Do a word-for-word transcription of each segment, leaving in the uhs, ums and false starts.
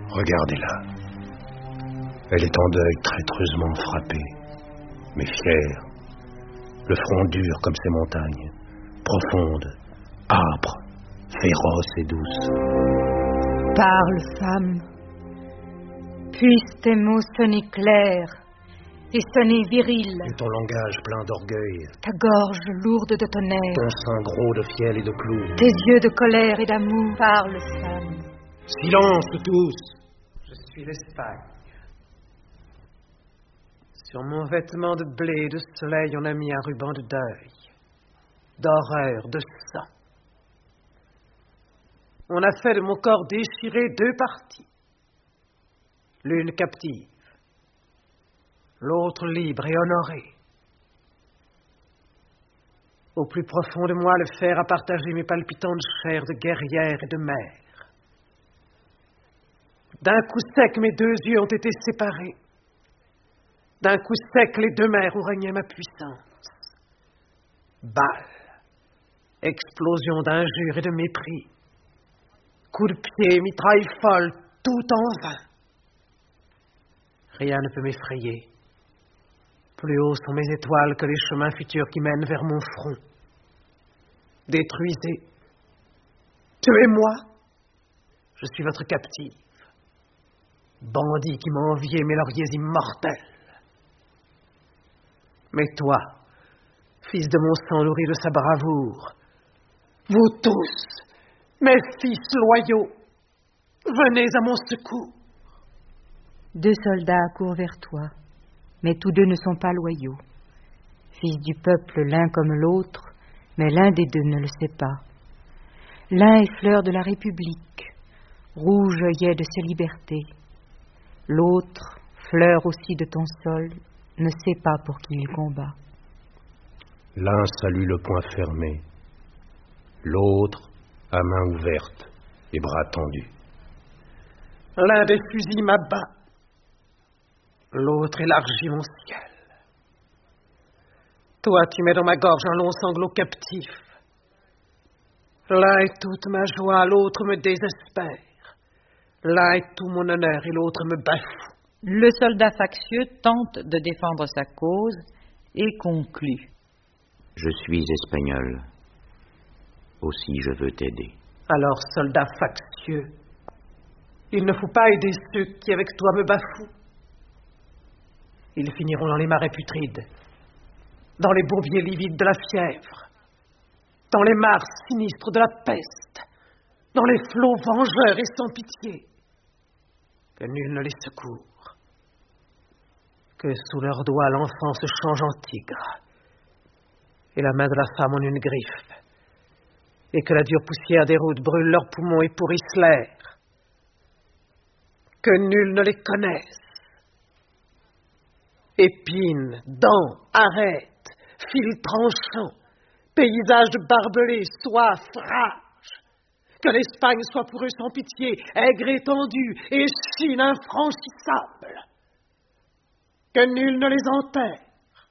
Regardez-la. Elle est en deuil, traîtreusement frappée, mais fière. Le front dur comme ces montagnes, profonde, âpre, féroce et douce. Parle, femme. Puissent tes mots sonner clairs et sonner virils. Et ton langage plein d'orgueil. Ta gorge lourde de tonnerre. Ton sein gros de fiel et de clous. Tes yeux de colère et d'amour. Parle, femme. Silence tous. Je suis l'Espagne. Sur mon vêtement de blé et de soleil, on a mis un ruban de deuil, d'horreur, de sang. On a fait de mon corps déchiré deux parties. L'une captive, l'autre libre et honorée. Au plus profond de moi, le fer a partagé mes palpitantes chairs de guerrière et de mère. D'un coup sec, mes deux yeux ont été séparés. D'un coup sec, les deux mers où régnait ma puissance. Balles, explosion d'injures et de mépris, coups de pied, mitraille folle, tout en vain. Rien ne peut m'effrayer. Plus haut sont mes étoiles que les chemins futurs qui mènent vers mon front. Détruisez, tuez-moi, je suis votre captive. Bandit qui m'a envié mes lauriers immortels. Mais toi, fils de mon sang nourri de sa bravoure, vous tous, mes fils loyaux, venez à mon secours. Deux soldats courent vers toi, mais tous deux ne sont pas loyaux. Fils du peuple l'un comme l'autre, mais l'un des deux ne le sait pas. L'un est fleur de la République, rouge œillet de ses libertés. L'autre, fleur aussi de ton sol, ne sait pas pour qui il combat. L'un salue le poing fermé, l'autre à main ouverte et bras tendus. L'un des fusils m'abat, l'autre élargit mon ciel. Toi, tu mets dans ma gorge un long sanglot captif. L'un est toute ma joie, l'autre me désespère. L'un est tout mon honneur et l'autre me bafoue. Le soldat factieux tente de défendre sa cause et conclut. Je suis espagnol. Aussi je veux t'aider. Alors, soldat factieux, il ne faut pas aider ceux qui avec toi me bafouent. Ils finiront dans les marais putrides, dans les bourbiers livides de la fièvre, dans les mares sinistres de la peste, dans les flots vengeurs et sans pitié. Que nul ne les secourt. Que sous leurs doigts l'enfant se change en tigre, et la main de la femme en une griffe, et que la dure poussière des routes brûle leurs poumons et pourrisse l'air. Que nul ne les connaisse. Épines, dents, arêtes, fils tranchants, paysages de barbelés, soif, rage. Que l'Espagne soit pour eux sans pitié, aigre étendue et Chine infranchissable. Que nul ne les enterre.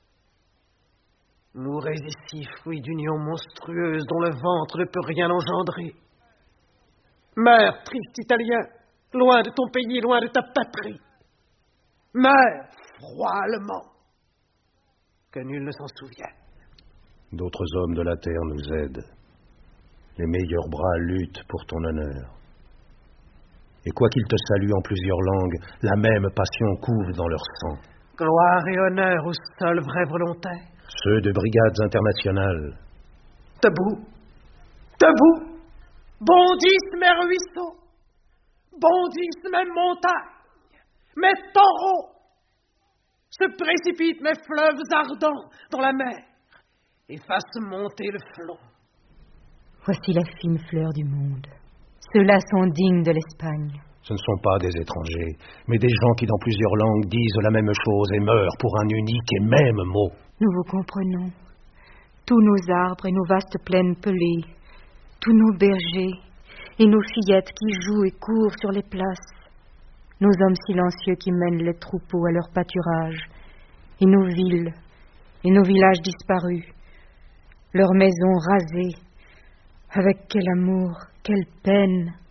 Mourez ici, fruits d'union monstrueuse dont le ventre ne peut rien engendrer. Meurs, triste Italien, loin de ton pays, loin de ta patrie. Meurs froidement, que nul ne s'en souvienne. D'autres hommes de la terre nous aident. Les meilleurs bras luttent pour ton honneur. Et quoi qu'ils te saluent en plusieurs langues, la même passion couve dans leur sang. Gloire et honneur aux seuls vrais volontaires. Ceux de brigades internationales. Debout, debout, bondissent mes ruisseaux, bondissent mes montagnes, mes taureaux, se précipitent mes fleuves ardents dans la mer et fassent monter le flot. Voici la fine fleur du monde. Ceux-là sont dignes de l'Espagne. Ce ne sont pas des étrangers, mais des gens qui dans plusieurs langues disent la même chose et meurent pour un unique et même mot. Nous vous comprenons. Tous nos arbres et nos vastes plaines pelées, tous nos bergers et nos fillettes qui jouent et courent sur les places, nos hommes silencieux qui mènent les troupeaux à leur pâturage, et nos villes et nos villages disparus, leurs maisons rasées. Avec quel amour, quelle peine